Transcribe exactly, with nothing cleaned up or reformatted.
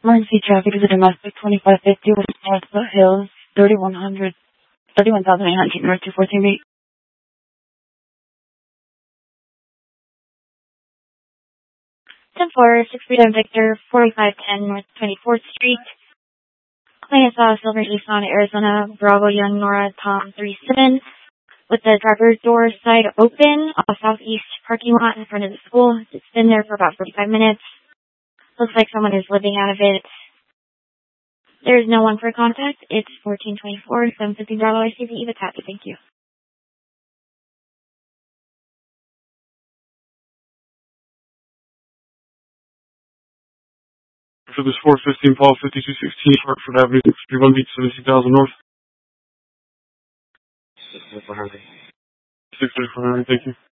Emergency traffic is a domestic twenty-five fifty West Plaza Hills, thirty-one hundred, thirty-one thousand eight hundred North two fourteen B. ten four, six three seven Victor, forty-five ten North twenty-fourth Street. Client saw Silver Tucson, Arizona, Bravo Young Nora Tom three seven, with the driver's door side open on the southeast parking lot in front of the school. It's been there for about forty-five minutes. Looks like someone is living out of it. There is no one for contact. It's fourteen twenty-four, seven fifty Bravo I C V Eva Tappy. Thank you. For this four fifteen Paul fifty-two sixteen Hartford Avenue, six three one Beach, seventeen thousand North. six three four hundred. six three four hundred, thank you.